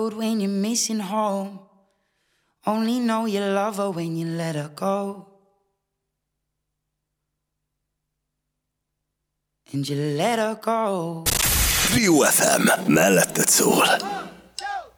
road when you're missing home. Only know you love her when you let her go. And you let her go. Rio FM, melletted szól.